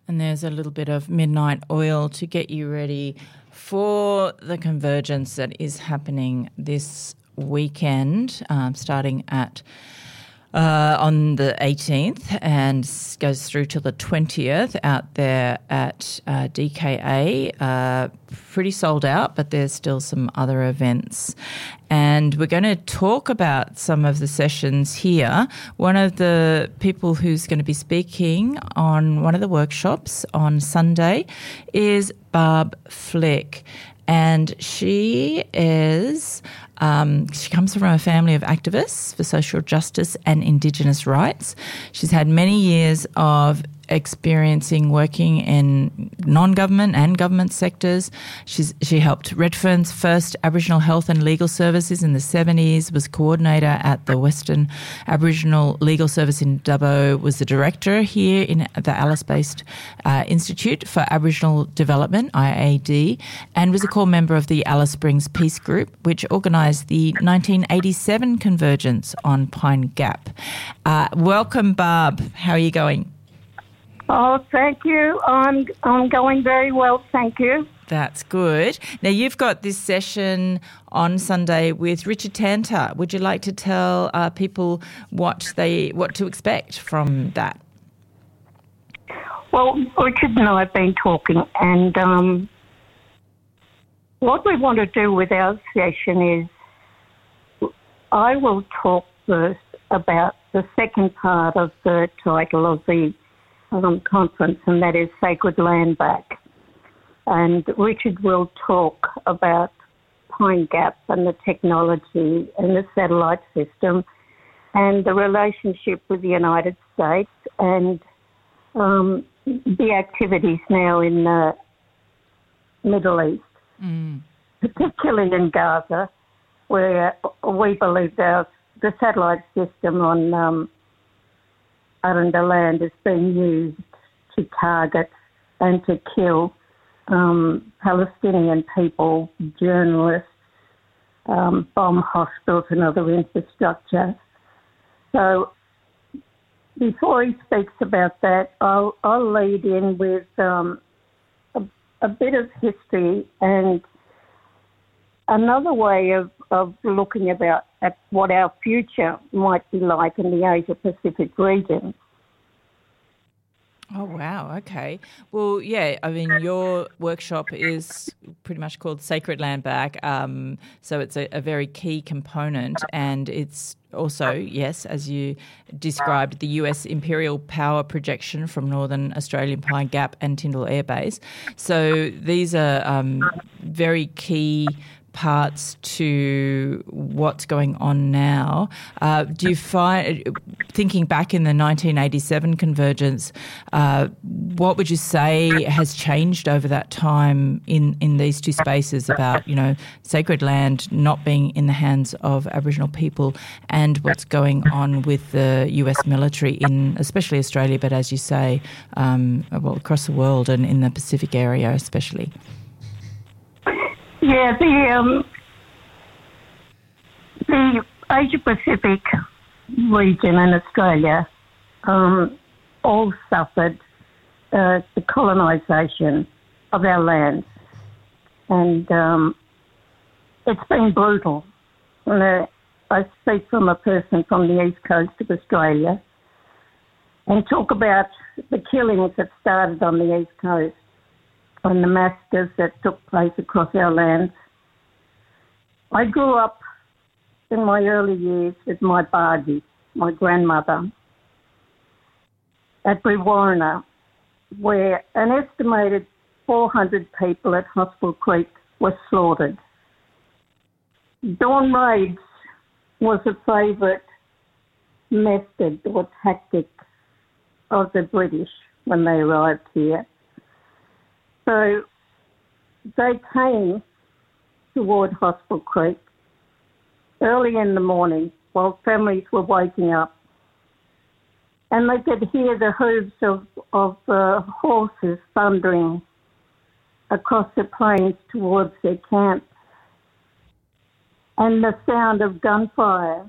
And there's a little bit of midnight oil to get you ready for the convergence that is happening this weekend, starting at on the 18th and goes through till the 20th out there at DKA. Pretty sold out, but there's still some other events. And we're going to talk about some of the sessions here. One of the people who's going to be speaking on one of the workshops on Sunday is Barb Flick. And she comes from a family of activists for social justice and Indigenous rights. She's had many years of experiencing working in non-government and government sectors. She helped Redfern's first Aboriginal health and legal services in the 70s, was coordinator at the Western Aboriginal Legal Service in Dubbo, was the director here in the Alice-based Institute for Aboriginal Development, IAD, and was a core member of the Alice Springs Peace Group, which organised the 1987 convergence on Pine Gap. Welcome, Barb. How are you going? Oh, thank you. I'm going very well, thank you. That's good. Now, you've got this session on Sunday with Richard Tanter. Would you like to tell people what to expect from that? Well, Richard and I have been talking, and what we want to do with our session is I will talk first about the second part of the title of the conference, and that is Sacred Land Back. And Richard will talk about Pine Gap and the technology and the satellite system and the relationship with the United States and the activities now in the Middle East, particularly in Gaza, where we believe the satellite system on Arundel land is being used to target and to kill Palestinian people, journalists, bomb hospitals and other infrastructure. So before he speaks about that, I'll lead in with a bit of history and another way of looking at what our future might be like in the Asia-Pacific region. Oh, wow. Okay. Well, yeah, I mean, your workshop is pretty much called Sacred Land Back, so it's a very key component, and it's also, yes, as you described, the US Imperial Power Projection from Northern Australian Pine Gap and Tyndall Air Base. So these are very key parts to what's going on now. Do you find, thinking back in the 1987 convergence, what would you say has changed over that time in these two spaces about, sacred land not being in the hands of Aboriginal people and what's going on with the US military in especially Australia, but as you say, across the world and in the Pacific area especially? Yeah, the Asia-Pacific region in Australia all suffered the colonisation of our lands, and it's been brutal. And, I speak from a person from the east coast of Australia and talk about the killings that started on the east coast and the massacres that took place across our lands. I grew up in my early years with my Bargie, my grandmother, at Brewarrina, where an estimated 400 people at Hospital Creek were slaughtered. Dawn raids was a favourite method or tactic of the British when they arrived here. So they came toward Hospital Creek early in the morning while families were waking up, and they could hear the hooves of horses thundering across the plains towards their camp, and the sound of gunfire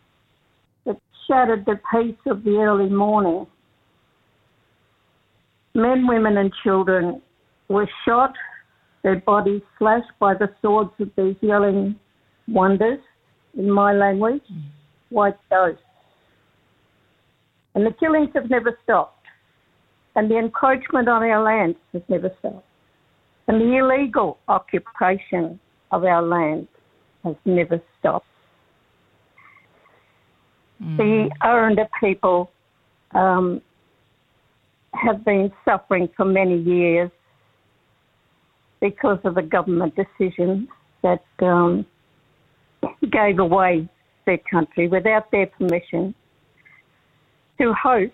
that shattered the peace of the early morning. men, women and children were shot, their bodies slashed by the swords of these yelling wonders, in my language, white ghosts. And the killings have never stopped. And the encroachment on our lands has never stopped. And the illegal occupation of our land has never stopped. The Aranda people have been suffering for many years because of the government decision that gave away their country without their permission to host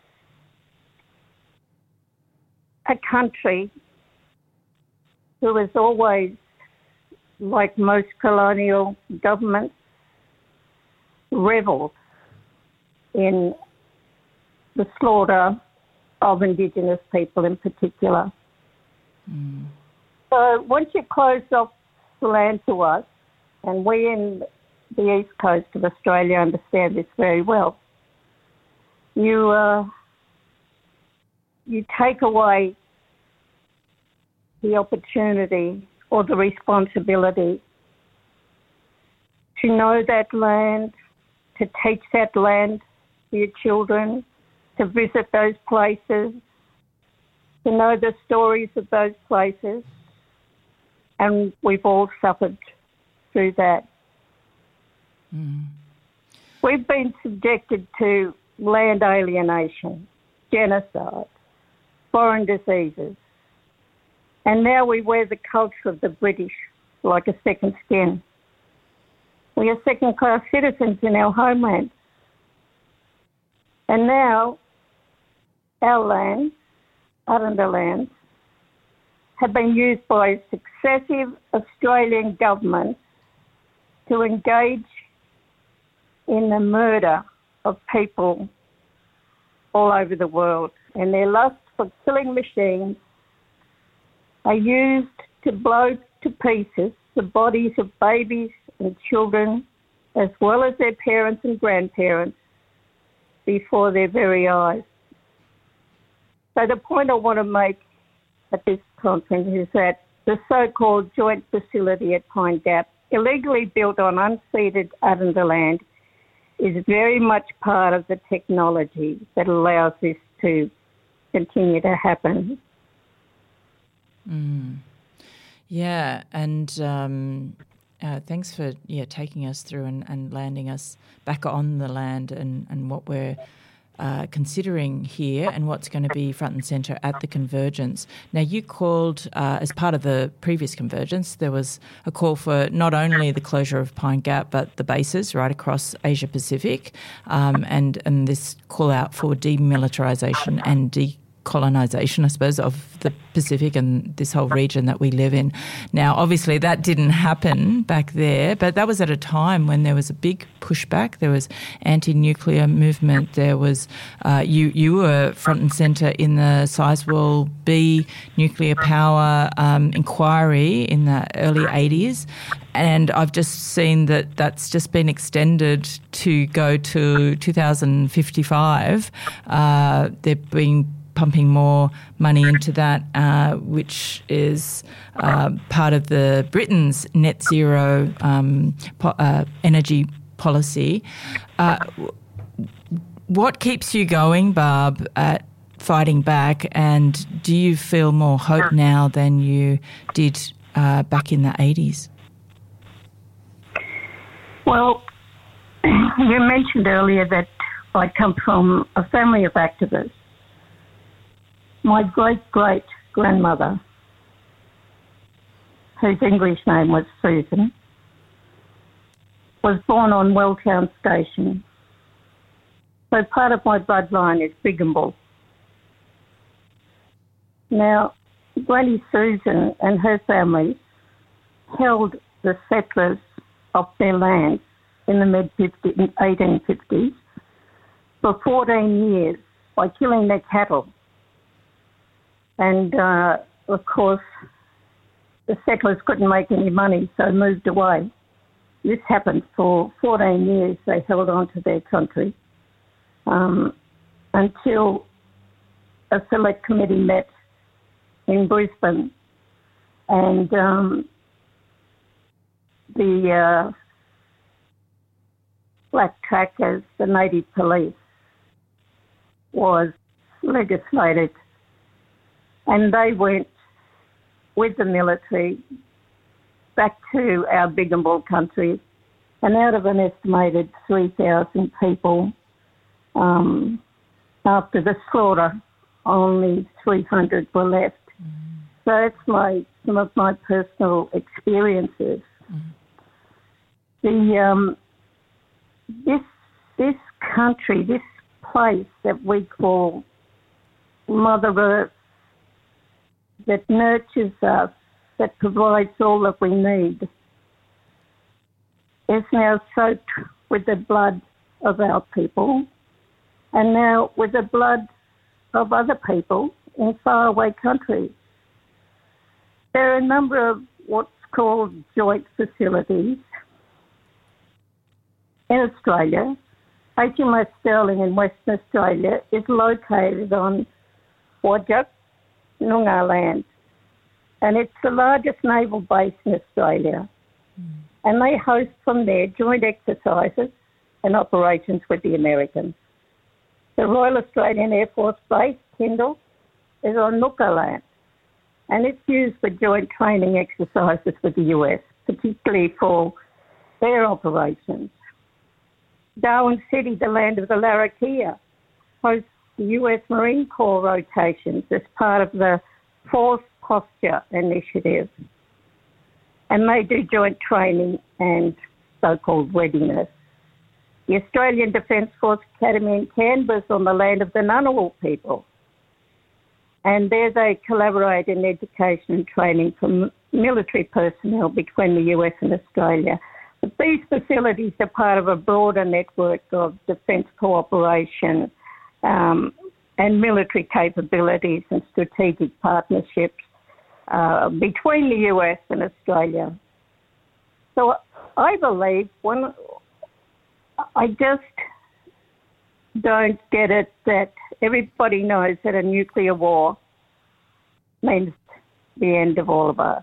a country who has always, like most colonial governments, revelled in the slaughter of Indigenous people in particular. So once you close off the land to us, and we in the east coast of Australia understand this very well, you take away the opportunity or the responsibility to know that land, to teach that land to your children, to visit those places, to know the stories of those places. And we've all suffered through that. We've been subjected to land alienation, genocide, foreign diseases, and now we wear the culture of the British like a second skin. We are second-class citizens in our homeland. And now our lands, Aranda lands, have been used by successive Australian governments to engage in the murder of people all over the world. And their lust for killing machines are used to blow to pieces the bodies of babies and children, as well as their parents and grandparents, before their very eyes. So the point I want to make at this conference is that the so-called joint facility at Pine Gap, illegally built on unceded Aranda land, is very much part of the technology that allows this to continue to happen. Yeah, and thanks for taking us through and landing us back on the land and what we're considering here and what's going to be front and centre at the Convergence. Now, you called, as part of the previous Convergence, there was a call for not only the closure of Pine Gap but the bases right across Asia Pacific, and this call out for demilitarisation and decolonisation, I suppose, of the Pacific and this whole region that we live in. Now, obviously, that didn't happen back there, but that was at a time when there was a big pushback. There was anti-nuclear movement. There was you were front and centre in the Sizewell B nuclear power inquiry in the early 80s. And I've just seen that that's just been extended to go to 2055. They're being pumping more money into that, which is part of the Britain's net zero energy policy. What keeps you going, Barb, at fighting back, and do you feel more hope now than you did back in the 80s? Well, you mentioned earlier that I come from a family of activists. My great-great-grandmother, whose English name was Susan, was born on Welltown Station. So part of my bloodline is Biggamble. Now, Granny Susan and her family held the settlers off their land in the mid-1850s for 14 years by killing their cattle. And, of course, the settlers couldn't make any money, so moved away. This happened for 14 years. They held on to their country until a select committee met in Brisbane, and the black trackers, the native police, was legislated, and they went with the military back to our Bigambul country, and out of an estimated 3,000 people, after the slaughter, only 300 were left. So that's some of my personal experiences. This country, this place that we call Mother Earth, that nurtures us, that provides all that we need, is now soaked with the blood of our people, and now with the blood of other people in faraway countries. There are a number of what's called joint facilities in Australia. HMS Sterling in Western Australia is located on Whadjuk, Noongar land, and it's the largest naval base in Australia. And they host from there joint exercises and operations with the Americans. The Royal Australian Air Force Base, Tyndall, is on Nooka land, and it's used for joint training exercises with the US, particularly for their operations. Darwin City, the land of the Larrakia, hosts the US Marine Corps rotations as part of the Force Posture Initiative. And they do joint training and so-called readiness. The Australian Defence Force Academy in Canberra is on the land of the Ngunnawal people. And there they collaborate in education and training for military personnel between the US and Australia. But these facilities are part of a broader network of defence cooperation and military capabilities and strategic partnerships between the US and Australia. So I believe I just don't get it that everybody knows that a nuclear war means the end of all of us.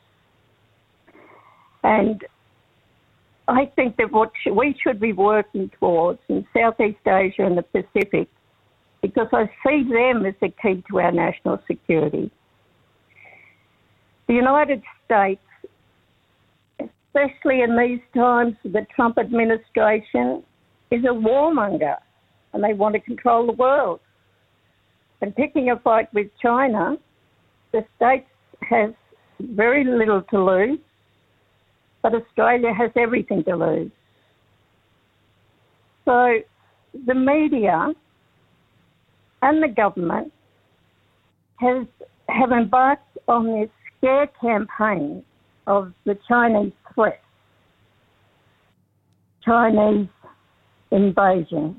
And I think that what we should be working towards in Southeast Asia and the Pacific, because I see them as the key to our national security. The United States, especially in these times, the Trump administration is a warmonger, and they want to control the world. And picking a fight with China, the States has very little to lose, but Australia has everything to lose. So the media and the government have embarked on this scare campaign of the Chinese threat, Chinese invasion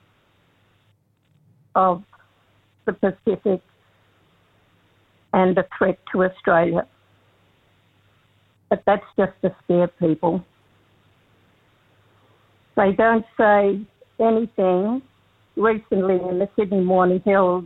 of the Pacific and a threat to Australia. But that's just to scare people. They don't say anything. Recently in the Sydney Morning Herald,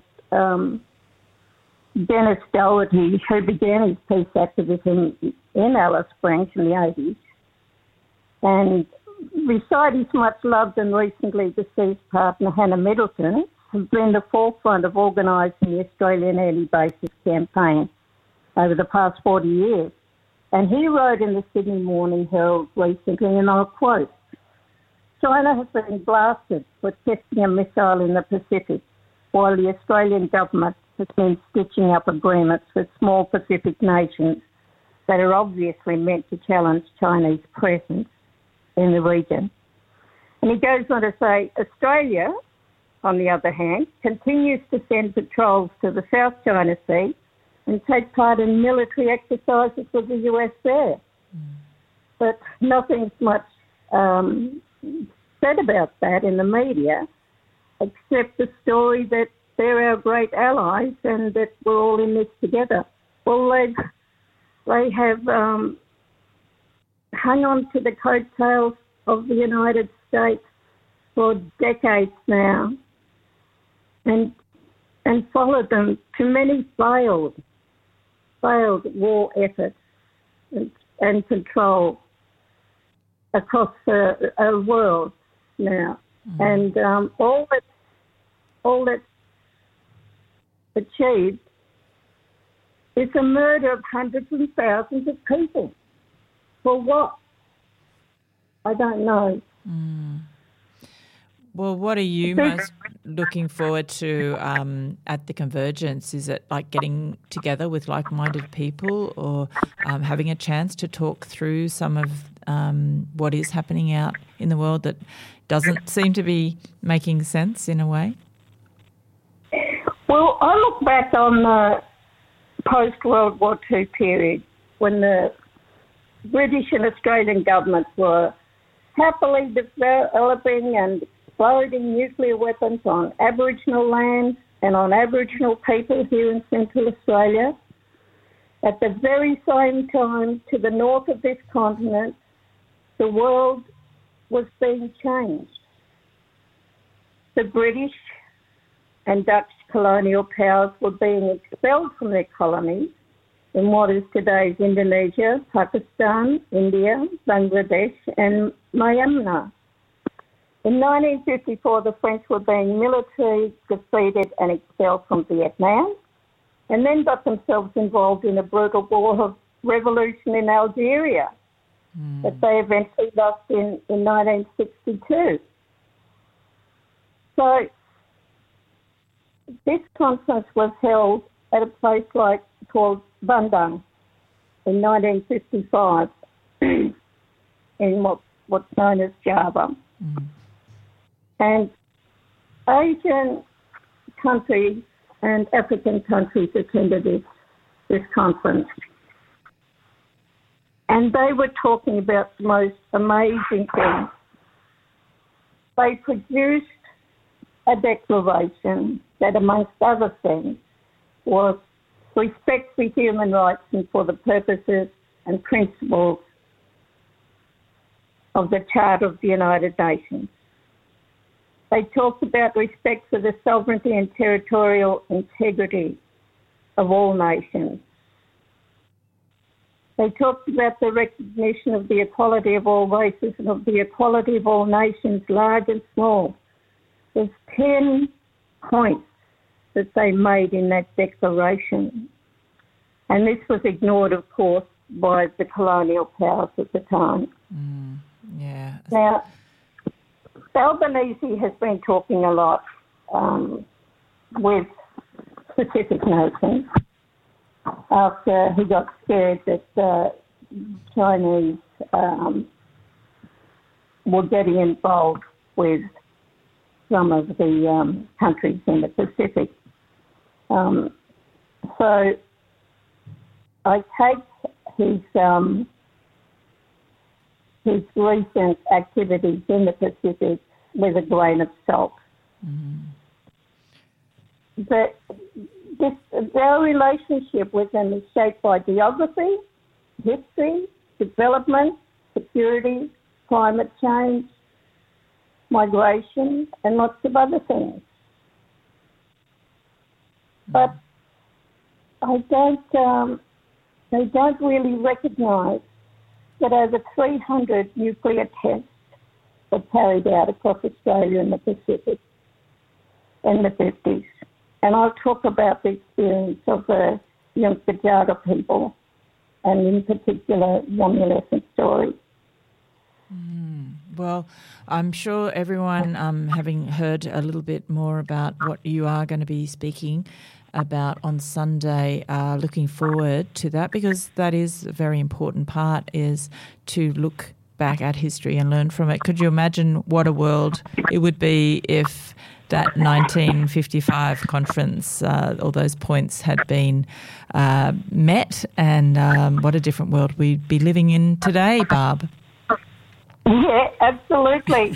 Dennis Doherty, who began his peace activism in Alice Springs in the 80s, and beside his much-loved and recently deceased partner, Hannah Middleton, has been the forefront of organising the Australian anti-bases campaign over the past 40 years. And he wrote in the Sydney Morning Herald recently, and I'll quote, "China has been blasted for testing a missile in the Pacific, while the Australian government has been stitching up agreements with small Pacific nations that are obviously meant to challenge Chinese presence in the region." And he goes on to say, Australia, on the other hand, continues to send patrols to the South China Sea and take part in military exercises with the US there. But nothing's much said about that in the media, except the story that they're our great allies and that we're all in this together. Well, they have hung on to the coattails of the United States for decades now. And and followed them to many failed war efforts and control across the world now. And all that's achieved is the murder of hundreds and thousands of people. For what? I don't know. Well, what are you most looking forward to at the Convergence? Is it like getting together with like-minded people, or having a chance to talk through some of what is happening out in the world that doesn't seem to be making sense in a way? Well, I look back on the post-World War II period when the British and Australian governments were happily developing and exploding nuclear weapons on Aboriginal land and on Aboriginal people here in Central Australia. At the very same time, to the north of this continent, the world was being changed. The British and Dutch colonial powers were being expelled from their colonies in what is today's Indonesia, Pakistan, India, Bangladesh and Myanmar. In 1954, the French were being militarily defeated and expelled from Vietnam, and then got themselves involved in a brutal war of revolution in Algeria that they eventually lost in 1962. So this conference was held at a place called Bandung in 1955 in what's known as Java. And Asian countries and African countries attended this conference. And they were talking about the most amazing things. They produced a declaration that, amongst other things, was respect for human rights and for the purposes and principles of the Charter of the United Nations. They talked about respect for the sovereignty and territorial integrity of all nations. They talked about the recognition of the equality of all races and of the equality of all nations, large and small. There's 10 points that they made in that declaration. And this was ignored, of course, by the colonial powers at the time. Yeah. Now, Albanese has been talking a lot with Pacific nations after he got scared that the Chinese were getting involved with some of the countries in the Pacific. So I take his recent activities in the Pacific with a grain of salt. But our relationship with them is shaped by geography, history, development, security, climate change, migration, and lots of other things. But they don't really recognise that over 300 nuclear tests were carried out across Australia and the Pacific in the 50s. And I'll talk about the experience of the Jungpajara people, and in particular, Yamulesson story. Well, I'm sure everyone, having heard a little bit more about what you are going to be speaking about on Sunday, looking forward to that, because that is a very important part, is to look back at history and learn from it. Could you imagine what a world it would be if that 1955 conference, all those points had been met, and what a different world we'd be living in today, Barb? Yeah, absolutely.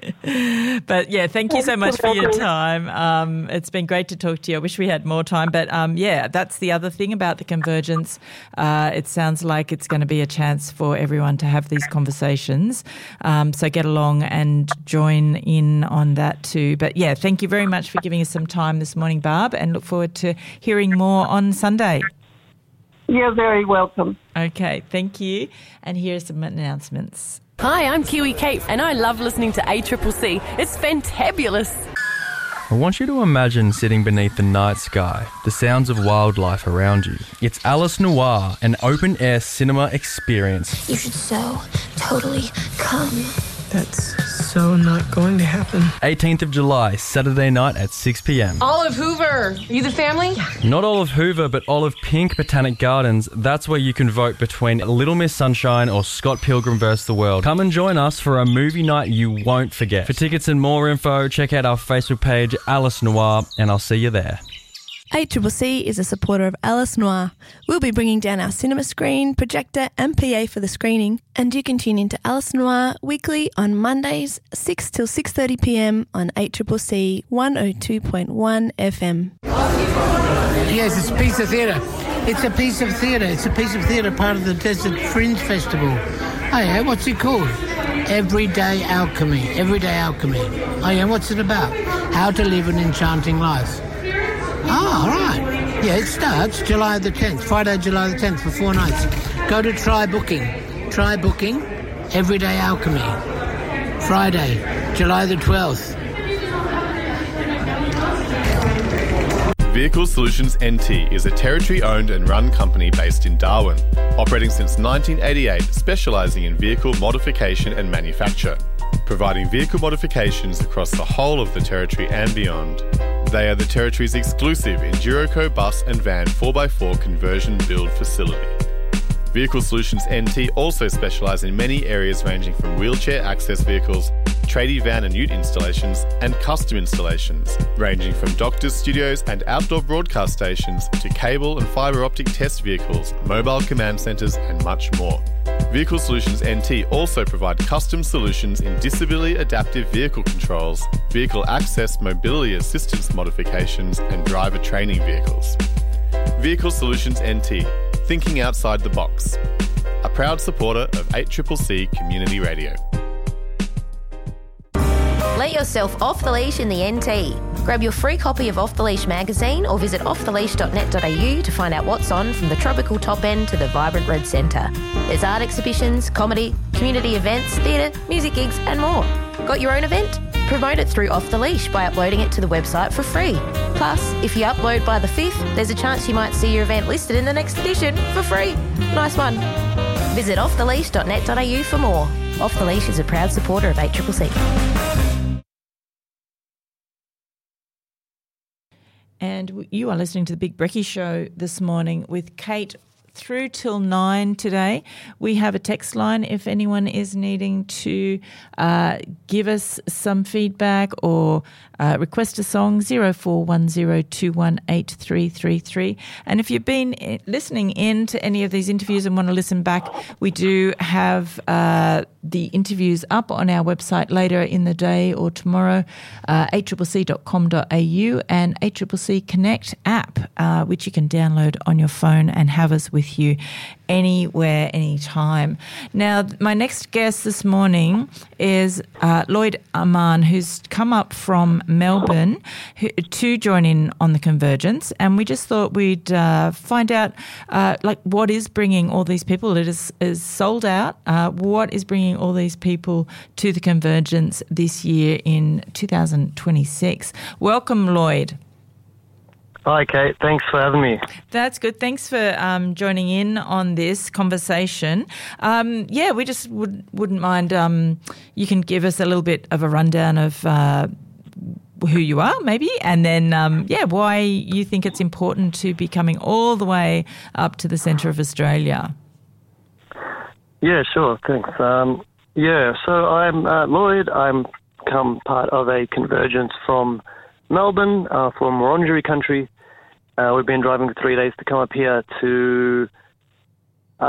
But yeah, thank you so much for your time. It's been great to talk to you. I wish we had more time, but yeah, that's the other thing about the Convergence. It sounds like it's going to be a chance for everyone to have these conversations. So get along and join in on that too. But yeah, thank you very much for giving us some time this morning, Barb, and look forward to hearing more on Sunday. You're very welcome. Okay, thank you. And here are some announcements. Hi, I'm Kiwi Kate, and I love listening to ACCC. It's fantabulous. I want you to imagine sitting beneath the night sky, the sounds of wildlife around you. It's Alice Noir, an open-air cinema experience. You should so totally come. That's so not going to happen. 18th of July, Saturday night at 6 p.m. Olive Hoover, are you the family? Not Olive Hoover, but Olive Pink Botanic Gardens. That's where you can vote between Little Miss Sunshine or Scott Pilgrim vs. the World. Come and join us for a movie night you won't forget. For tickets and more info, check out our Facebook page, Alice Noir, and I'll see you there. ACCC is a supporter of Alice Noir. We'll be bringing down our cinema screen, projector and PA for the screening, and you can tune into Alice Noir weekly on Mondays 6 till 6:30 p.m. on ACCC 102.1 FM. Yes, it's a piece of theatre. It's a piece of theatre. It's a piece of theatre part of the Desert Fringe Festival. Oh yeah, what's it called? Everyday Alchemy. Everyday Alchemy. Oh yeah, what's it about? How to live an enchanting life. Oh, all right. Yeah, it starts July the 10th, Friday, July the 10th for 4 nights. Go to Try Booking. Try Booking, Everyday Alchemy. Friday, July the 12th. Vehicle Solutions NT is a Territory-owned and run company based in Darwin, operating since 1988, specialising in vehicle modification and manufacture, providing vehicle modifications across the whole of the Territory and beyond. They are the Territory's exclusive Enduroco bus and van 4x4 conversion build facility. Vehicle Solutions NT also specialise in many areas ranging from wheelchair access vehicles, tradie van and ute installations, and custom installations, ranging from doctors' studios and outdoor broadcast stations to cable and fibre optic test vehicles, mobile command centres and much more. Vehicle Solutions NT also provide custom solutions in disability adaptive vehicle controls, vehicle access mobility assistance modifications and driver training vehicles. Vehicle Solutions NT, thinking outside the box. A proud supporter of 8CCC Community Radio. Let yourself off the leash in the NT. Grab your free copy of Off the Leash magazine or visit offtheleash.net.au to find out what's on from the tropical top end to the vibrant red centre. There's art exhibitions, comedy, community events, theatre, music gigs and more. Got your own event? Promote it through Off the Leash by uploading it to the website for free. Plus, if you upload by the 5th, there's a chance you might see your event listed in the next edition for free. Nice one. Visit offtheleash.net.au for more. Off the Leash is a proud supporter of 8CCC. And you are listening to the Big Brekkie Show this morning with Kate through till 9 today. We have a text line if anyone is needing to give us some feedback or request a song, 0410218333. And if you've been listening in to any of these interviews and want to listen back, we do have the interviews up on our website later in the day or tomorrow, accc.com.au and ACCC Connect app, which you can download on your phone and have us with you anywhere, anytime. Now, my next guest this morning is Lloyd Aman, who's come up from Melbourne to join in on the Convergence, and we just thought we'd find out what is bringing all these people. It is sold out. What is bringing all these people to the Convergence this year in 2026? Welcome, Lloyd. Hi, Kate. Thanks for having me. That's good. Thanks for joining in on this conversation. We just wouldn't mind. You can give us a little bit of a rundown of who you are, maybe, and then, why you think it's important to be coming all the way up to the centre of Australia. Yeah, sure. Thanks. So I'm Lloyd. I'm come part of a Convergence from Melbourne, from Wurundjeri country. We've been driving for 3 days to come up here to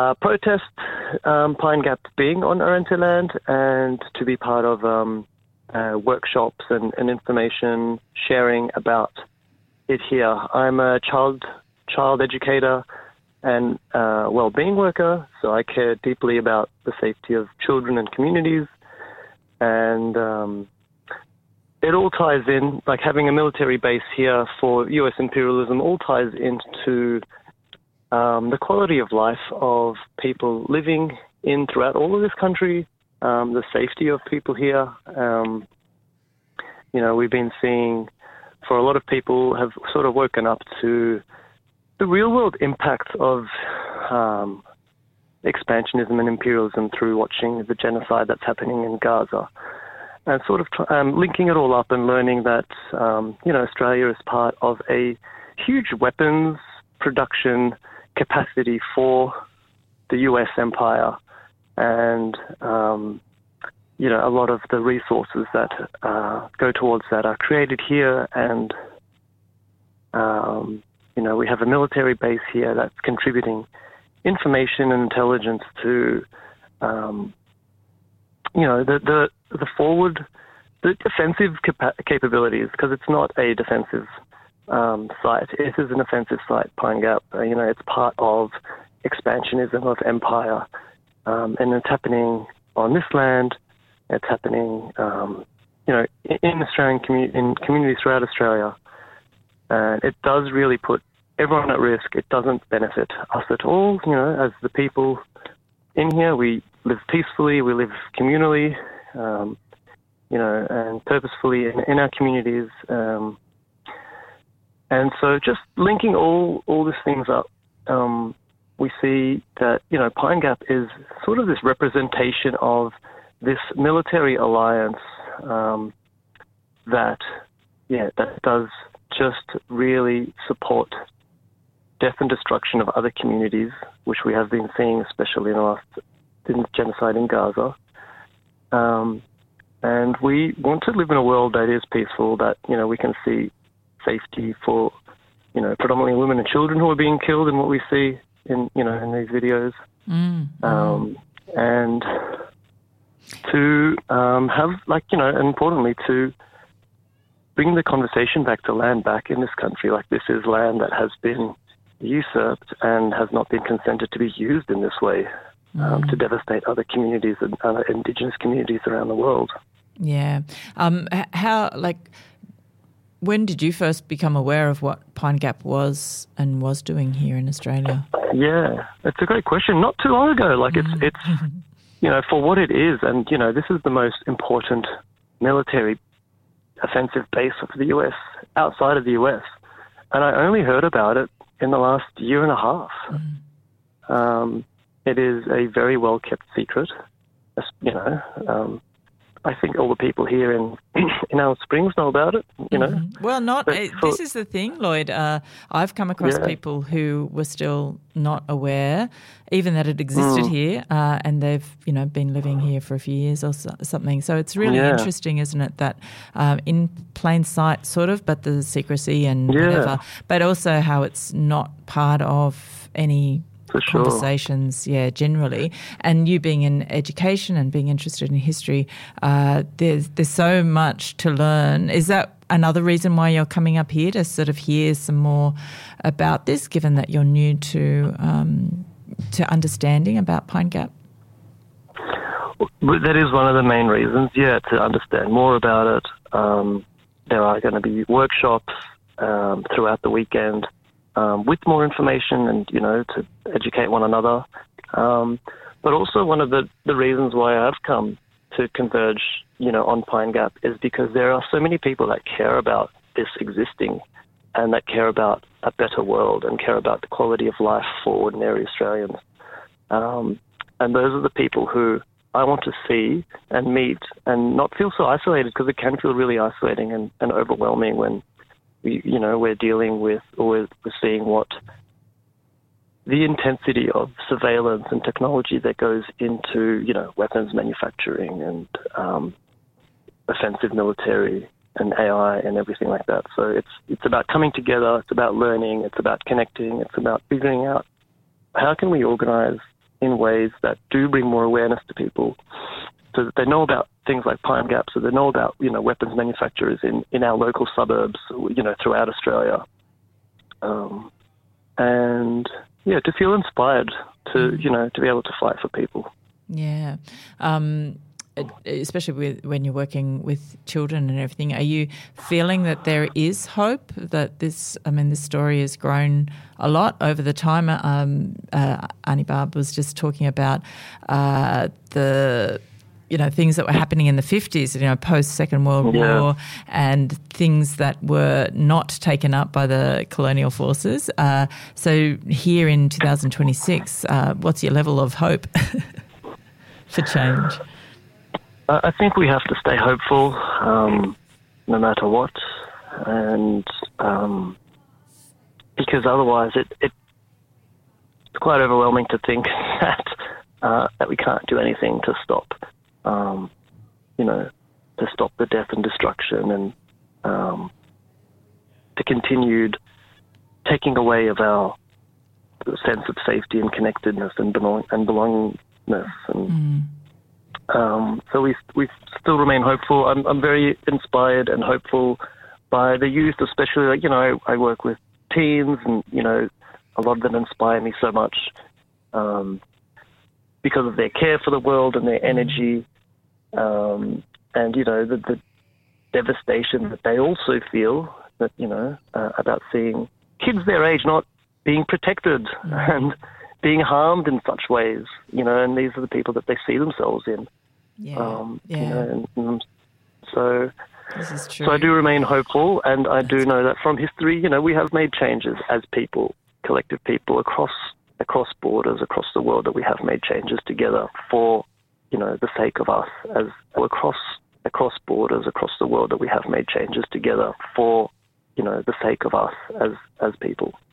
protest Pine Gap being on Arrernte land and to be part of the workshops and information sharing about it here. I'm a child educator and well-being worker, so I care deeply about the safety of children and communities. And it all ties in, like having a military base here for US imperialism all ties into the quality of life of people living in throughout all of this country, the safety of people here. We've been seeing, for a lot of people, have sort of woken up to the real-world impact of expansionism and imperialism through watching the genocide that's happening in Gaza. And sort of linking it all up and learning that, Australia is part of a huge weapons production capacity for the US empire. And, a lot of the resources that go towards that are created here. And, we have a military base here that's contributing information and intelligence to, the defensive capabilities, because it's not a defensive site. It is an offensive site, Pine Gap. It's part of expansionism of empire, and it's happening on this land. It's happening, in Australian communities throughout Australia, and it does really put everyone at risk. It doesn't benefit us at all. As the people in here, we live peacefully, we live communally, and purposefully in our communities. And so just linking all these things up, we see that, Pine Gap is sort of this representation of this military alliance that does just really support death and destruction of other communities, which we have been seeing, especially in the genocide in Gaza. And we want to live in a world that is peaceful, that, we can see safety for, predominantly women and children who are being killed in what we see in these videos. And to have, and importantly, to bring the conversation back to land back in this country. Like, this is land that has been usurped and has not been consented to be used in this way to devastate other communities and other Indigenous communities around the world. Yeah. When did you first become aware of what Pine Gap was doing here in Australia? Yeah, it's a great question. Not too long ago. It's for what it is, and, this is the most important military offensive base of the US, outside of the US. And I only heard about it in the last year and a half. It is a very well-kept secret. I think all the people here in Alice Springs know about it, Well, this is the thing, Lloyd. I've come across people who were still not aware, even that it existed here, and they've, been living here for a few years or something. So it's really interesting, isn't it, that in plain sight, sort of, but the secrecy and whatever, but also how it's not part of any conversations, generally. And you being in education and being interested in history, there's so much to learn. Is that another reason why you're coming up here, to sort of hear some more about this, given that you're new to understanding about Pine Gap? That is one of the main reasons, to understand more about it. There are going to be workshops throughout the weekend with more information and, to educate one another. But also one of the reasons why I've come to converge, on Pine Gap is because there are so many people that care about this existing and that care about a better world and care about the quality of life for ordinary Australians. And those are the people who I want to see and meet and not feel so isolated, because it can feel really isolating and overwhelming when we're dealing with, or we're seeing what the intensity of surveillance and technology that goes into, weapons manufacturing and offensive military and AI and everything like that. So it's about coming together, it's about learning, it's about connecting, it's about figuring out how can we organize in ways that do bring more awareness to people so that they know about things like Pine Gap, so they know about, weapons manufacturers in our local suburbs, throughout Australia. And to feel inspired to be able to fight for people. Yeah. Especially when you're working with children and everything, are you feeling that there is hope that this story has grown a lot over the time? Annie Barb was just talking about the things that were happening in the 50s, post-Second World War, and things that were not taken up by the colonial forces. So here in 2026, what's your level of hope for change? I think we have to stay hopeful, no matter what, and because otherwise it's quite overwhelming to think that we can't do anything to stop, to stop the death and destruction, and the continued taking away of our sense of safety and connectedness and belongingness and. So we still remain hopeful. I'm very inspired and hopeful by the youth, especially. I work with teens, and a lot of them inspire me so much because of their care for the world and their energy, and the devastation that they also feel that about seeing kids their age not being protected and being harmed in such ways, and these are the people that they see themselves in. So this is true. So I do remain hopeful, and I do know that from history, we have made changes as people, collective people across borders, across the world, that we have made changes together for, the sake of us, as across borders, across the world, that we have made changes together for, the sake of us as people.